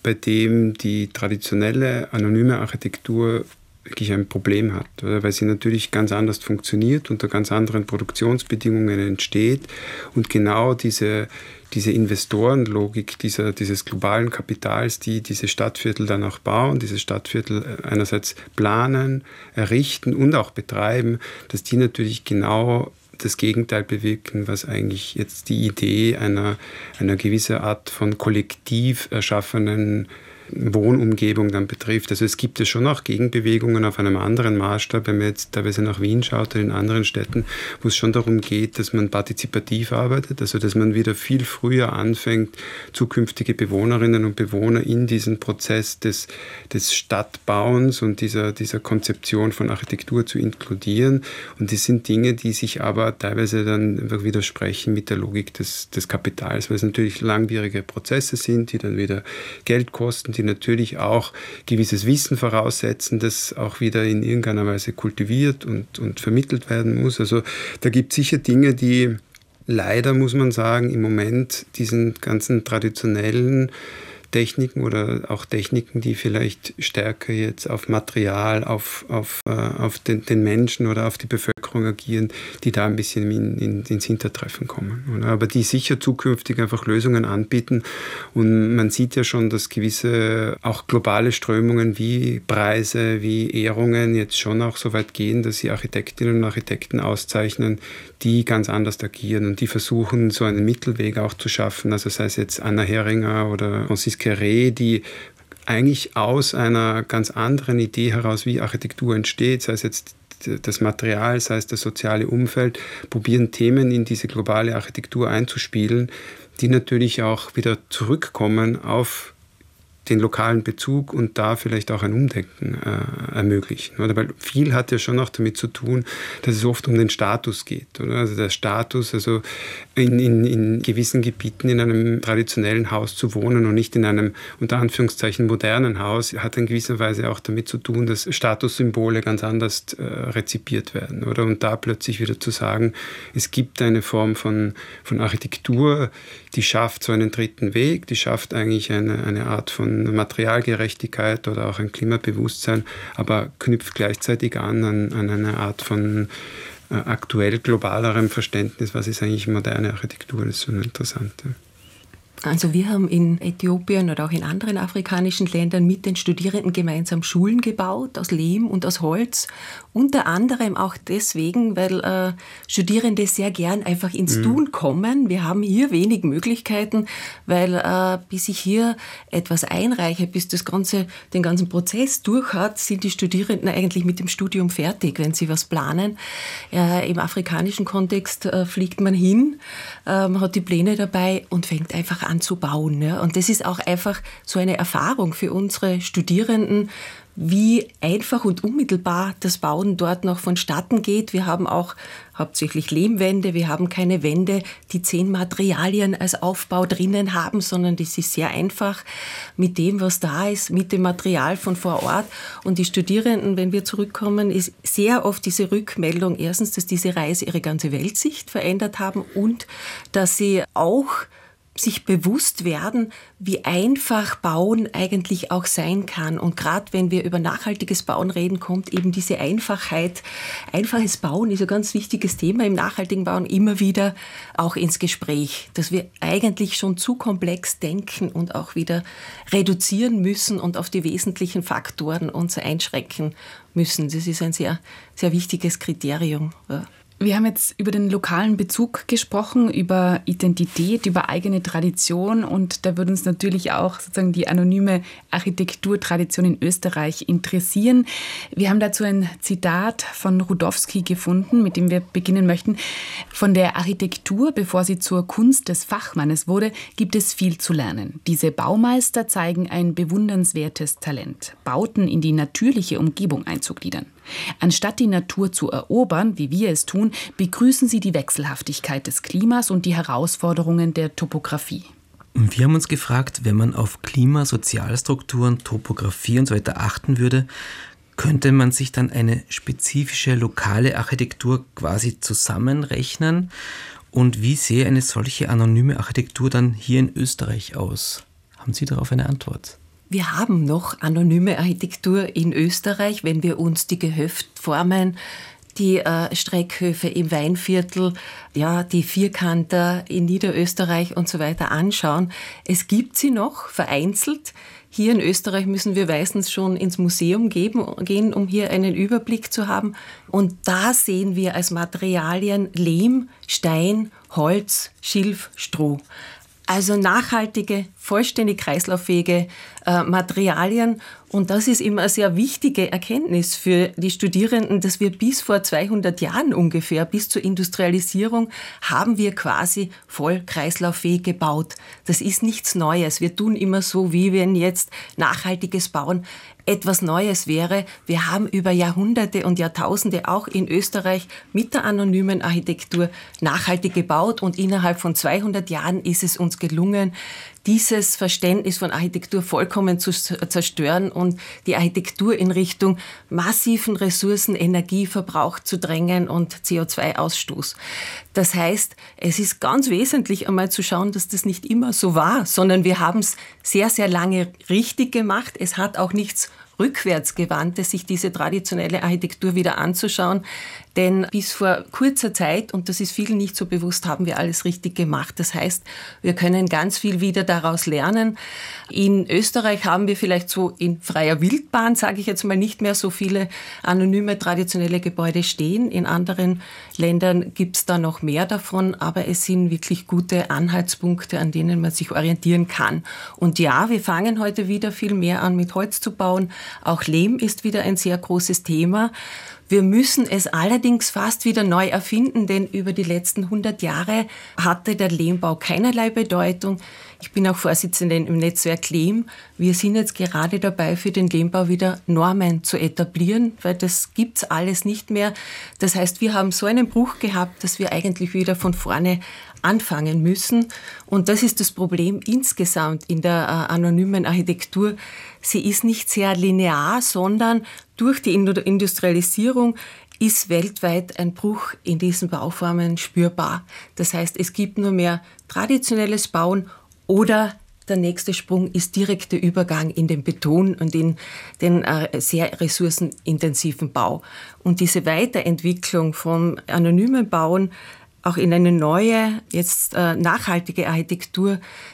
bei dem die traditionelle anonyme Architektur wirklich ein Problem hat, oder? Weil sie natürlich ganz anders funktioniert, unter ganz anderen Produktionsbedingungen entsteht und genau diese Investorenlogik dieses globalen Kapitals, die diese Stadtviertel dann auch bauen, diese Stadtviertel einerseits planen, errichten und auch betreiben, dass die natürlich genau das Gegenteil bewirken, was eigentlich jetzt die Idee einer gewissen Art von kollektiv erschaffenen Wohnumgebung dann betrifft. Also es gibt ja schon auch Gegenbewegungen auf einem anderen Maßstab, wenn man jetzt teilweise nach Wien schaut oder in anderen Städten, wo es schon darum geht, dass man partizipativ arbeitet, also dass man wieder viel früher anfängt, zukünftige Bewohnerinnen und Bewohner in diesen Prozess des Stadtbauens und dieser Konzeption von Architektur zu inkludieren. Und das sind Dinge, die sich aber teilweise dann einfach widersprechen mit der Logik des Kapitals, weil es natürlich langwierige Prozesse sind, die dann wieder Geld kosten, die natürlich auch gewisses Wissen voraussetzen, das auch wieder in irgendeiner Weise kultiviert und vermittelt werden muss. Also da gibt es sicher Dinge, die leider, muss man sagen, im Moment diesen ganzen traditionellen Techniken oder auch Techniken, die vielleicht stärker jetzt auf Material, auf den Menschen oder auf die Bevölkerung agieren, die da ein bisschen ins Hintertreffen kommen. Aber die sicher zukünftig einfach Lösungen anbieten. Und man sieht ja schon, dass gewisse auch globale Strömungen wie Preise, wie Ehrungen jetzt schon auch so weit gehen, dass sie Architektinnen und Architekten auszeichnen, die ganz anders agieren und die versuchen, so einen Mittelweg auch zu schaffen. Also sei es jetzt Anna Heringer oder Francis Quéré, die eigentlich aus einer ganz anderen Idee heraus, wie Architektur entsteht, sei es jetzt das Material, sei es das soziale Umfeld, probieren Themen in diese globale Architektur einzuspielen, die natürlich auch wieder zurückkommen auf den lokalen Bezug und da vielleicht auch ein Umdenken ermöglichen. Oder? Weil viel hat ja schon auch damit zu tun, dass es oft um den Status geht. Oder? Also der Status, also in gewissen Gebieten in einem traditionellen Haus zu wohnen und nicht in einem unter Anführungszeichen modernen Haus, hat in gewisser Weise auch damit zu tun, dass Statussymbole ganz anders rezipiert werden. Oder? Und da plötzlich wieder zu sagen, es gibt eine Form von Architektur, die schafft so einen dritten Weg, die schafft eigentlich eine Art von Materialgerechtigkeit oder auch ein Klimabewusstsein, aber knüpft gleichzeitig an eine Art von aktuell globalerem Verständnis, was ist eigentlich moderne Architektur, das ist so interessant. Also wir haben in Äthiopien oder auch in anderen afrikanischen Ländern mit den Studierenden gemeinsam Schulen gebaut, aus Lehm und aus Holz. Unter anderem auch deswegen, weil Studierende sehr gern einfach ins Tun kommen. Wir haben hier wenig Möglichkeiten, weil bis ich hier etwas einreiche, bis den ganzen Prozess durch hat, sind die Studierenden eigentlich mit dem Studium fertig, wenn sie was planen. Im afrikanischen Kontext fliegt man hin, hat die Pläne dabei und fängt einfach an zu bauen. Ja. Und das ist auch einfach so eine Erfahrung für unsere Studierenden, wie einfach und unmittelbar das Bauen dort noch vonstatten geht. Wir haben auch hauptsächlich Lehmwände, wir haben keine Wände, die 10 Materialien als Aufbau drinnen haben, sondern das ist sehr einfach mit dem, was da ist, mit dem Material von vor Ort. Und die Studierenden, wenn wir zurückkommen, ist sehr oft diese Rückmeldung, erstens, dass diese Reise ihre ganze Weltsicht verändert haben und dass sie auch sich bewusst werden, wie einfach Bauen eigentlich auch sein kann. Und gerade wenn wir über nachhaltiges Bauen reden, kommt eben diese Einfachheit. Einfaches Bauen ist ein ganz wichtiges Thema im nachhaltigen Bauen immer wieder auch ins Gespräch, dass wir eigentlich schon zu komplex denken und auch wieder reduzieren müssen und auf die wesentlichen Faktoren uns einschränken müssen. Das ist ein sehr, sehr wichtiges Kriterium. Ja. Wir haben jetzt über den lokalen Bezug gesprochen, über Identität, über eigene Tradition und da würde uns natürlich auch sozusagen die anonyme Architekturtradition in Österreich interessieren. Wir haben dazu ein Zitat von Rudowski gefunden, mit dem wir beginnen möchten. Von der Architektur, bevor sie zur Kunst des Fachmannes wurde, gibt es viel zu lernen. Diese Baumeister zeigen ein bewundernswertes Talent, Bauten in die natürliche Umgebung einzugliedern. Anstatt die Natur zu erobern, wie wir es tun, begrüßen sie die Wechselhaftigkeit des Klimas und die Herausforderungen der Topographie. Und wir haben uns gefragt, wenn man auf Klima, Sozialstrukturen, Topographie und so weiter achten würde, könnte man sich dann eine spezifische lokale Architektur quasi zusammenrechnen? Und wie sähe eine solche anonyme Architektur dann hier in Österreich aus? Haben Sie darauf eine Antwort? Wir haben noch anonyme Architektur in Österreich, wenn wir uns die Gehöftformen, die Streckhöfe im Weinviertel, ja, die Vierkanter in Niederösterreich und so weiter anschauen. Es gibt sie noch, vereinzelt. Hier in Österreich müssen wir meistens schon ins Museum gehen, um hier einen Überblick zu haben. Und da sehen wir als Materialien Lehm, Stein, Holz, Schilf, Stroh. Also nachhaltige, vollständig kreislauffähige Materialien. Und das ist immer eine sehr wichtige Erkenntnis für die Studierenden, dass wir bis vor 200 Jahren ungefähr, bis zur Industrialisierung, haben wir quasi voll kreislauffähig gebaut. Das ist nichts Neues. Wir tun immer so, wie wenn jetzt nachhaltiges Bauen etwas Neues wäre. Wir haben über Jahrhunderte und Jahrtausende auch in Österreich mit der anonymen Architektur nachhaltig gebaut und innerhalb von 200 Jahren ist es uns gelungen, dieses Verständnis von Architektur vollkommen zu zerstören und die Architektur in Richtung massiven Ressourcen, Energieverbrauch zu drängen und CO2-Ausstoß. Das heißt, es ist ganz wesentlich einmal zu schauen, dass das nicht immer so war, sondern wir haben es sehr, sehr lange richtig gemacht. Es hat auch nichts Rückwärtsgewandtes, sich diese traditionelle Architektur wieder anzuschauen. Denn bis vor kurzer Zeit, und das ist vielen nicht so bewusst, haben wir alles richtig gemacht. Das heißt, wir können ganz viel wieder daraus lernen. In Österreich haben wir vielleicht so in freier Wildbahn, sage ich jetzt mal, nicht mehr so viele anonyme traditionelle Gebäude stehen. In anderen Ländern gibt es da noch mehr davon, aber es sind wirklich gute Anhaltspunkte, an denen man sich orientieren kann. Und ja, wir fangen heute wieder viel mehr an, mit Holz zu bauen. Auch Lehm ist wieder ein sehr großes Thema. Wir müssen es allerdings fast wieder neu erfinden, denn über die letzten 100 Jahre hatte der Lehmbau keinerlei Bedeutung. Ich bin auch Vorsitzende im Netzwerk Lehm. Wir sind jetzt gerade dabei, für den Lehmbau wieder Normen zu etablieren, weil das gibt's alles nicht mehr. Das heißt, wir haben so einen Bruch gehabt, dass wir eigentlich wieder von vorne anfangen müssen. Und das ist das Problem insgesamt in der anonymen Architektur. Sie ist nicht sehr linear, sondern durch die Industrialisierung ist weltweit ein Bruch in diesen Bauformen spürbar. Das heißt, es gibt nur mehr traditionelles Bauen oder der nächste Sprung ist direkter Übergang in den Beton und in den sehr ressourcenintensiven Bau. Und diese Weiterentwicklung vom anonymen Bauen auch in eine neue, jetzt nachhaltige Architektur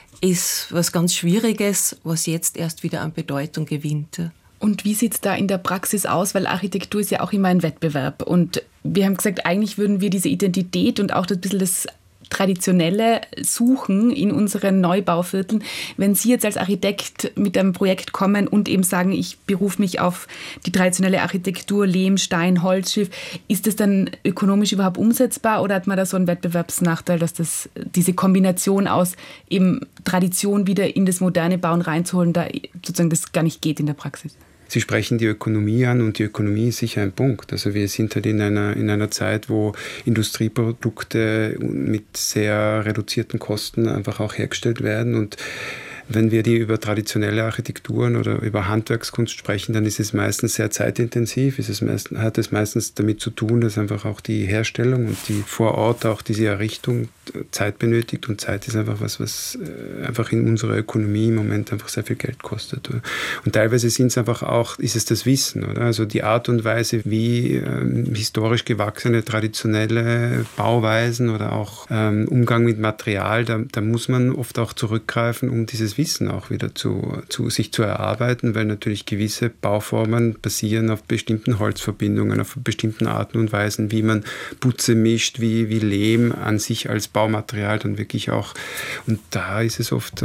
ist was ganz Schwieriges, was jetzt erst wieder an Bedeutung gewinnt. Und wie sieht es da in der Praxis aus? Weil Architektur ist ja auch immer ein Wettbewerb. Und wir haben gesagt, eigentlich würden wir diese Identität und auch ein bisschen das Traditionelle suchen in unseren Neubauvierteln. Wenn Sie jetzt als Architekt mit einem Projekt kommen und eben sagen, ich berufe mich auf die traditionelle Architektur, Lehm, Stein, Holz, Schilf, ist das dann ökonomisch überhaupt umsetzbar oder hat man da so einen Wettbewerbsnachteil, dass diese Kombination aus eben Tradition wieder in das moderne Bauen reinzuholen, da sozusagen das gar nicht geht in der Praxis? Sie sprechen die Ökonomie an und die Ökonomie ist sicher ein Punkt. Also wir sind halt in einer Zeit, wo Industrieprodukte mit sehr reduzierten Kosten einfach auch hergestellt werden und wenn wir über traditionelle Architekturen oder über Handwerkskunst sprechen, dann ist es meistens sehr zeitintensiv. Hat es meistens damit zu tun, dass einfach auch die Herstellung und die vor Ort auch diese Errichtung Zeit benötigt. Und Zeit ist einfach was einfach in unserer Ökonomie im Moment einfach sehr viel Geld kostet. Und teilweise ist es das Wissen, oder? Also die Art und Weise, wie historisch gewachsene traditionelle Bauweisen oder auch Umgang mit Material, da muss man oft auch zurückgreifen, um dieses Wissen auch wieder sich zu erarbeiten, weil natürlich gewisse Bauformen basieren auf bestimmten Holzverbindungen, auf bestimmten Arten und Weisen, wie man Putze mischt, wie Lehm an sich als Baumaterial dann wirklich auch, und da ist es oft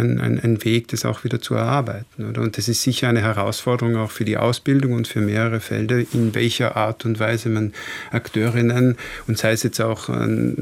ein Weg, das auch wieder zu erarbeiten, oder? Und das ist sicher eine Herausforderung auch für die Ausbildung und für mehrere Felder, in welcher Art und Weise man Akteurinnen und sei es jetzt auch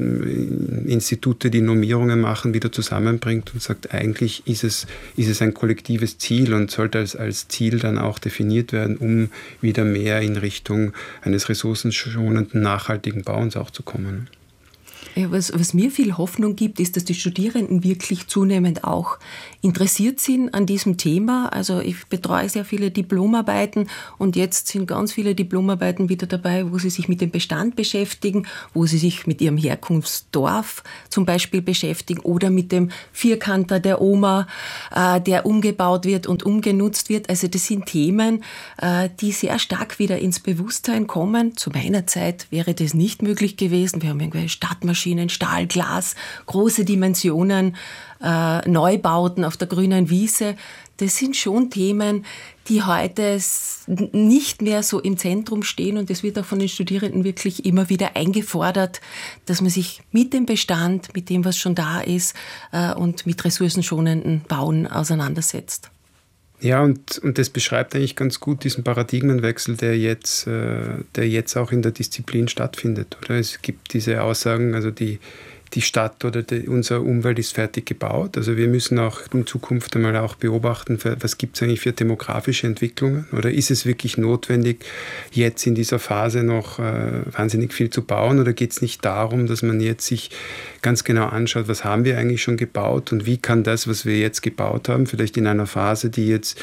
Institute, die Normierungen machen, wieder zusammenbringt und sagt, eigentlich ist es ein kollektives Ziel und sollte als Ziel dann auch definiert werden, um wieder mehr in Richtung eines ressourcenschonenden, nachhaltigen Bauens auch zu kommen. Ja, was mir viel Hoffnung gibt, ist, dass die Studierenden wirklich zunehmend auch interessiert sind an diesem Thema. Also ich betreue sehr viele Diplomarbeiten und jetzt sind ganz viele Diplomarbeiten wieder dabei, wo sie sich mit dem Bestand beschäftigen, wo sie sich mit ihrem Herkunftsdorf zum Beispiel beschäftigen oder mit dem Vierkanter der Oma, der umgebaut wird und umgenutzt wird. Also das sind Themen, die sehr stark wieder ins Bewusstsein kommen. Zu meiner Zeit wäre das nicht möglich gewesen. Wir haben irgendwelche Stadtmaschinen, Stahl, Glas, große Dimensionen, Neubauten auf der grünen Wiese. Das sind schon Themen, die heute nicht mehr so im Zentrum stehen und es wird auch von den Studierenden wirklich immer wieder eingefordert, dass man sich mit dem Bestand, mit dem, was schon da ist und mit ressourcenschonenden Bauen auseinandersetzt. Ja, und das beschreibt eigentlich ganz gut diesen Paradigmenwechsel, der jetzt auch in der Disziplin stattfindet. Oder? Es gibt diese Aussagen, also die Stadt oder unsere Umwelt ist fertig gebaut. Also wir müssen auch in Zukunft einmal auch beobachten, was gibt es eigentlich für demografische Entwicklungen? Oder ist es wirklich notwendig, jetzt in dieser Phase noch wahnsinnig viel zu bauen? Oder geht es nicht darum, dass man jetzt sich ganz genau anschaut, was haben wir eigentlich schon gebaut und wie kann das, was wir jetzt gebaut haben, vielleicht in einer Phase, die jetzt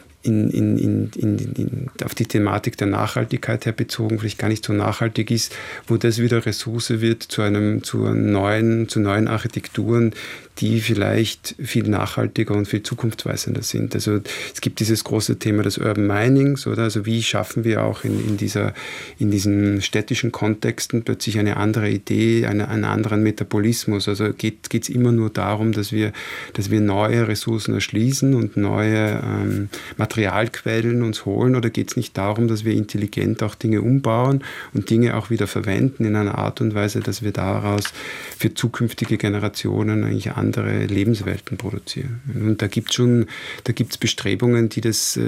auf die Thematik der Nachhaltigkeit her bezogen vielleicht gar nicht so nachhaltig ist, wo das wieder Ressource wird zu neuen Architekturen, die vielleicht viel nachhaltiger und viel zukunftsweisender sind. Also es gibt dieses große Thema des Urban Minings, oder? Also wie schaffen wir auch in diesen städtischen Kontexten plötzlich eine andere Idee, einen anderen Metabolismus. Also geht es immer nur darum, dass wir neue Ressourcen erschließen und neue Materialquellen uns holen, oder geht es nicht darum, dass wir intelligent auch Dinge umbauen und Dinge auch wieder verwenden in einer Art und Weise, dass wir daraus für zukünftige Generationen eigentlich andere Lebenswelten produzieren. Und da gibt es Bestrebungen, die das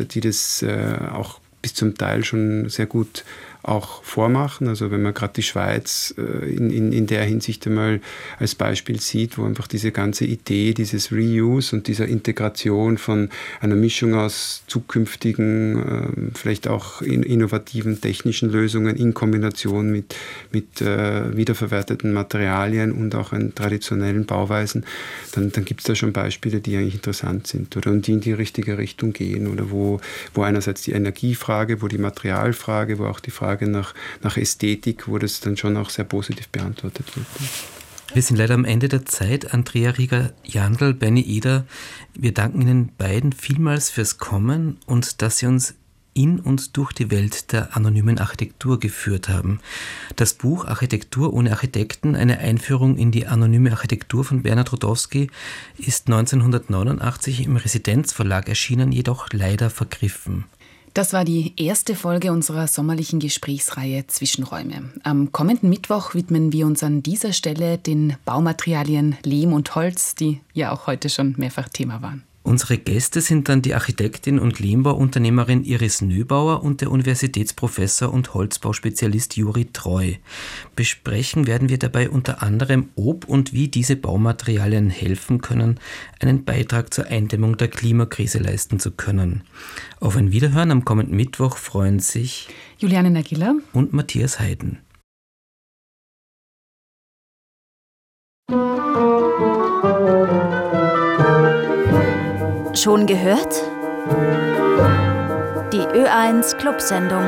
auch bis zum Teil schon sehr gut auch vormachen. Also wenn man gerade die Schweiz in der Hinsicht einmal als Beispiel sieht, wo einfach diese ganze Idee dieses Reuse und dieser Integration von einer Mischung aus zukünftigen, vielleicht auch innovativen technischen Lösungen in Kombination mit wiederverwerteten Materialien und auch in traditionellen Bauweisen, dann gibt es da schon Beispiele, die eigentlich interessant sind oder und die in die richtige Richtung gehen oder wo einerseits die Energiefrage, wo die Materialfrage, wo auch die Frage nach Ästhetik, wo das dann schon auch sehr positiv beantwortet wird. Wir sind leider am Ende der Zeit. Andrea Rieger-Jandl, Benny Eder, wir danken Ihnen beiden vielmals fürs Kommen und dass Sie uns in und durch die Welt der anonymen Architektur geführt haben. Das Buch Architektur ohne Architekten, eine Einführung in die anonyme Architektur von Bernhard Rudowski ist 1989 im Residenzverlag erschienen, jedoch leider vergriffen. Das war die erste Folge unserer sommerlichen Gesprächsreihe Zwischenräume. Am kommenden Mittwoch widmen wir uns an dieser Stelle den Baumaterialien Lehm und Holz, die ja auch heute schon mehrfach Thema waren. Unsere Gäste sind dann die Architektin und Lehmbauunternehmerin Iris Nöbauer und der Universitätsprofessor und Holzbauspezialist Juri Treu. Besprechen werden wir dabei unter anderem, ob und wie diese Baumaterialien helfen können, einen Beitrag zur Eindämmung der Klimakrise leisten zu können. Auf ein Wiederhören am kommenden Mittwoch freuen sich Juliane Nagila und Matthias Heiden. Schon gehört? Die Ö1 Clubsendung.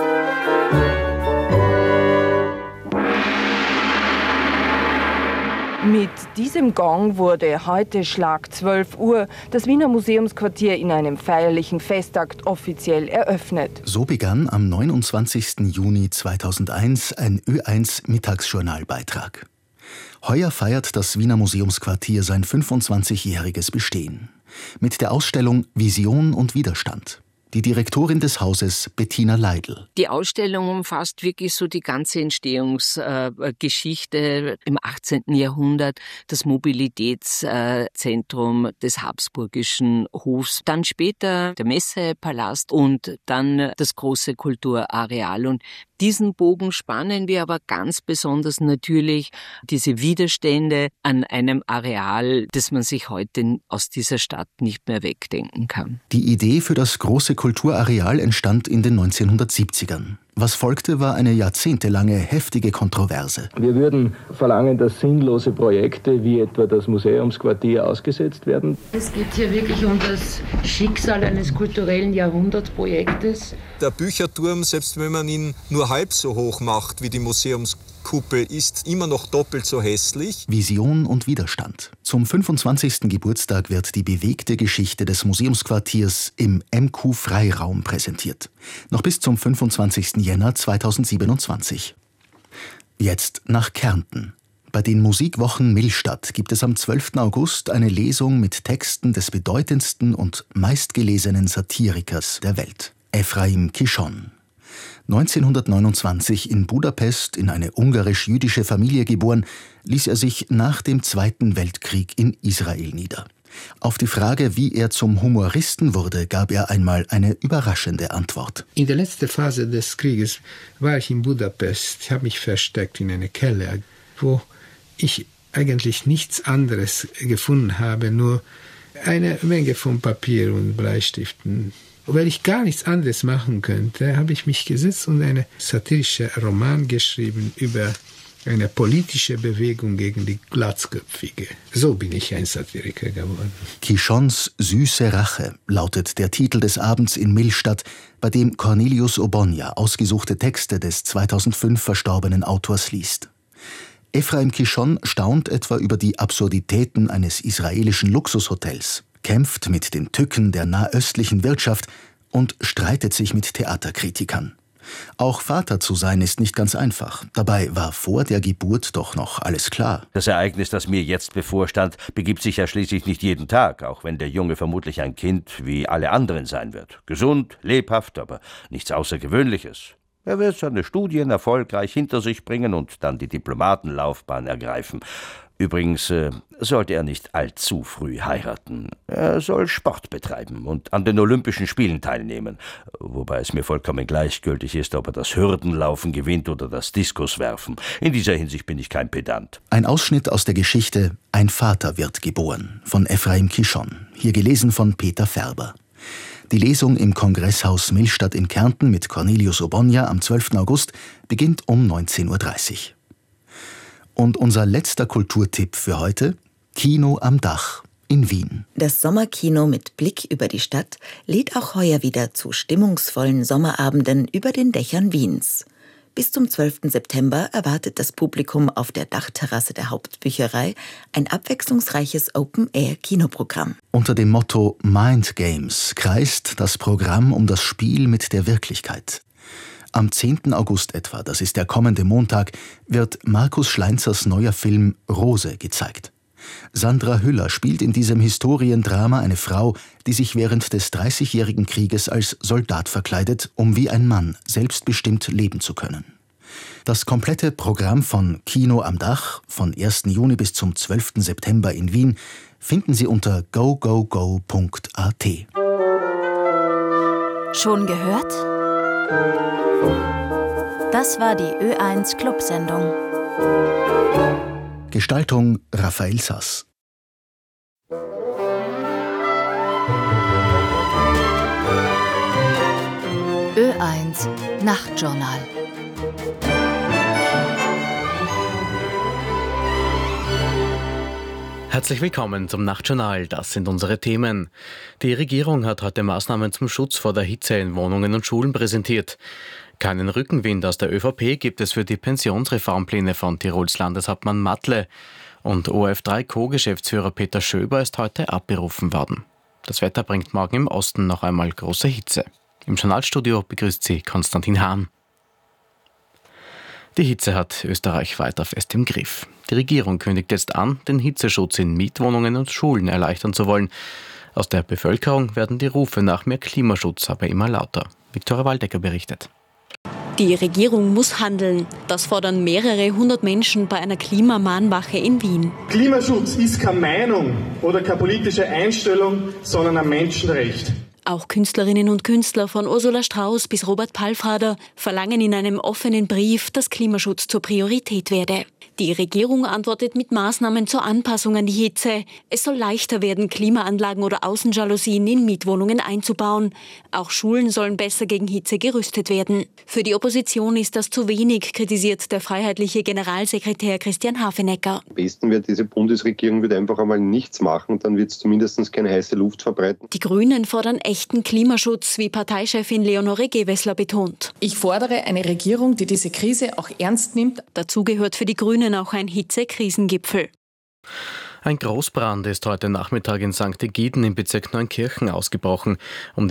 Mit diesem Gong wurde heute Schlag 12 Uhr das Wiener Museumsquartier in einem feierlichen Festakt offiziell eröffnet. So begann am 29. Juni 2001 ein Ö1-Mittagsjournalbeitrag. Heuer feiert das Wiener Museumsquartier sein 25-jähriges Bestehen. Mit der Ausstellung Vision und Widerstand. Die Direktorin des Hauses, Bettina Leidl. Die Ausstellung umfasst wirklich so die ganze Entstehungsgeschichte im 18. Jahrhundert, das Mobilitätszentrum des habsburgischen Hofs, dann später der Messepalast und dann das große Kulturareal. Und diesen Bogen spannen wir aber ganz besonders natürlich diese Widerstände an einem Areal, das man sich heute aus dieser Stadt nicht mehr wegdenken kann. Die Idee für das große Kulturareal entstand in den 1970ern. Was folgte, war eine jahrzehntelange heftige Kontroverse. Wir würden verlangen, dass sinnlose Projekte wie etwa das Museumsquartier ausgesetzt werden. Es geht hier wirklich um das Schicksal eines kulturellen Jahrhundertprojektes. Der Bücherturm, selbst wenn man ihn nur halb so hoch macht wie die Museumskuppel, ist immer noch doppelt so hässlich. Vision und Widerstand. Zum 25. Geburtstag wird die bewegte Geschichte des Museumsquartiers im MQ-Freiraum präsentiert. Noch bis zum 25. Jänner 2027. Jetzt nach Kärnten. Bei den Musikwochen Millstatt gibt es am 12. August eine Lesung mit Texten des bedeutendsten und meistgelesenen Satirikers der Welt, Ephraim Kishon. 1929 in Budapest in eine ungarisch-jüdische Familie geboren, ließ er sich nach dem Zweiten Weltkrieg in Israel nieder. Auf die Frage, wie er zum Humoristen wurde, gab er einmal eine überraschende Antwort. In der letzten Phase des Krieges war ich in Budapest. Ich habe mich versteckt in einer Keller, wo ich eigentlich nichts anderes gefunden habe, nur eine Menge von Papier und Bleistiften. Weil ich gar nichts anderes machen könnte, habe ich mich gesetzt und einen satirischen Roman geschrieben über eine politische Bewegung gegen die Glatzköpfige. So bin ich ein Satiriker geworden. Kishons süße Rache lautet der Titel des Abends in Millstatt, bei dem Cornelius Obonya ausgesuchte Texte des 2005 verstorbenen Autors liest. Ephraim Kishon staunt etwa über die Absurditäten eines israelischen Luxushotels, kämpft mit den Tücken der nahöstlichen Wirtschaft und streitet sich mit Theaterkritikern. Auch Vater zu sein ist nicht ganz einfach. Dabei war vor der Geburt doch noch alles klar. Das Ereignis, das mir jetzt bevorstand, begibt sich ja schließlich nicht jeden Tag, auch wenn der Junge vermutlich ein Kind wie alle anderen sein wird. Gesund, lebhaft, aber nichts Außergewöhnliches. Er wird seine Studien erfolgreich hinter sich bringen und dann die Diplomatenlaufbahn ergreifen. Übrigens sollte er nicht allzu früh heiraten. Er soll Sport betreiben und an den Olympischen Spielen teilnehmen, wobei es mir vollkommen gleichgültig ist, ob er das Hürdenlaufen gewinnt oder das Diskuswerfen. In dieser Hinsicht bin ich kein Pedant. Ein Ausschnitt aus der Geschichte »Ein Vater wird geboren« von Ephraim Kishon, hier gelesen von Peter Färber. Die Lesung im Kongresshaus Millstatt in Kärnten mit Cornelius Obonya am 12. August beginnt um 19:30 Uhr. Und unser letzter Kulturtipp für heute: Kino am Dach in Wien. Das Sommerkino mit Blick über die Stadt lädt auch heuer wieder zu stimmungsvollen Sommerabenden über den Dächern Wiens. Bis zum 12. September erwartet das Publikum auf der Dachterrasse der Hauptbücherei ein abwechslungsreiches Open-Air-Kinoprogramm. Unter dem Motto Mind Games kreist das Programm um das Spiel mit der Wirklichkeit. Am 10. August etwa, das ist der kommende Montag, wird Markus Schleinzers neuer Film Rose gezeigt. Sandra Hüller spielt in diesem Historiendrama eine Frau, die sich während des 30-jährigen Krieges als Soldat verkleidet, um wie ein Mann selbstbestimmt leben zu können. Das komplette Programm von Kino am Dach von 1. Juni bis zum 12. September in Wien finden Sie unter gogogo.at. Schon gehört? Das war die Ö1 Clubsendung. Gestaltung Raphael Sass. Ö1 Nachtjournal. Herzlich willkommen zum Nachtjournal. Das sind unsere Themen. Die Regierung hat heute Maßnahmen zum Schutz vor der Hitze in Wohnungen und Schulen präsentiert. Keinen Rückenwind aus der ÖVP gibt es für die Pensionsreformpläne von Tirols Landeshauptmann Matle. Und ORF3 Co-Geschäftsführer Peter Schöber ist heute abberufen worden. Das Wetter bringt morgen im Osten noch einmal große Hitze. Im Journalstudio begrüßt Sie Konstantin Hahn. Die Hitze hat Österreich weiter fest im Griff. Die Regierung kündigt jetzt an, den Hitzeschutz in Mietwohnungen und Schulen erleichtern zu wollen. Aus der Bevölkerung werden die Rufe nach mehr Klimaschutz aber immer lauter. Viktoria Waldecker berichtet. Die Regierung muss handeln. Das fordern mehrere hundert Menschen bei einer Klimamahnwache in Wien. Klimaschutz ist keine Meinung oder keine politische Einstellung, sondern ein Menschenrecht. Auch Künstlerinnen und Künstler von Ursula Strauß bis Robert Palfrader verlangen in einem offenen Brief, dass Klimaschutz zur Priorität werde. Die Regierung antwortet mit Maßnahmen zur Anpassung an die Hitze. Es soll leichter werden, Klimaanlagen oder Außenjalousien in Mietwohnungen einzubauen. Auch Schulen sollen besser gegen Hitze gerüstet werden. Für die Opposition ist das zu wenig, kritisiert der freiheitliche Generalsekretär Christian Hafenecker. Am besten wird diese Bundesregierung wird einfach einmal nichts machen, dann wird es zumindest keine heiße Luft verbreiten. Die Grünen fordern echten Klimaschutz, wie Parteichefin Leonore Gewessler betont. Ich fordere eine Regierung, die diese Krise auch ernst nimmt. Dazu gehört für die Grünen auch ein Hitze-Krisengipfel. Ein Großbrand ist heute Nachmittag in St. Egiden im Bezirk Neunkirchen ausgebrochen. Um